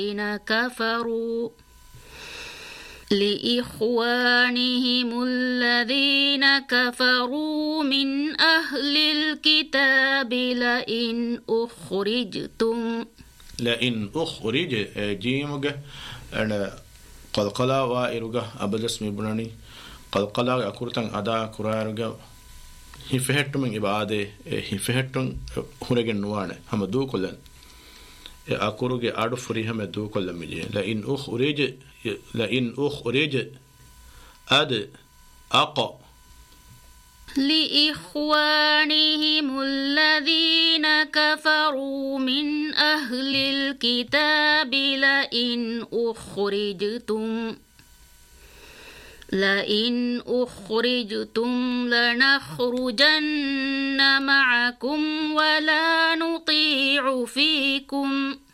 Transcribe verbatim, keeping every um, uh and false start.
كفروا لإخوانهم الذين كفروا من أهل الكتاب لئن أخرجتم لئن أخرج جيمك أنا قلقلا وائرغا أبدس مبناني قلقلا أكورتن أدا كرارغا هفهتم إبادة هفهتم هرجن نوانه هم دو كلن أكورغا أدو فري هم دو كلن مجي لئن أخرج لئن أخرج أد أق لإخوانهم الذين كفروا من أهل الكتاب لئن أخرجتم لئن أخرجتم لنخرجن معكم ولا نطيع فيكم